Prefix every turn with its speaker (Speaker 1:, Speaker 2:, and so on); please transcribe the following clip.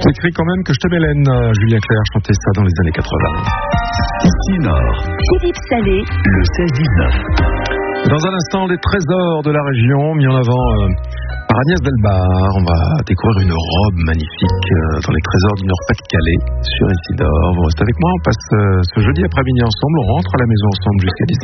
Speaker 1: T'écris quand même que je t'aime Hélène. Julien Clerc chantait ça dans les années 80.
Speaker 2: Ici Nord.
Speaker 3: Philippe Salé.
Speaker 2: Le 16-19.
Speaker 1: Dans un instant, les trésors de la région mis en avant par Agnès Delbar. On va découvrir une robe magnifique dans les trésors du Nord-Pas-de-Calais sur Ici Nord. Vous restez avec moi, on passe ce jeudi après-midi ensemble. On rentre à la maison ensemble jusqu'à 19h.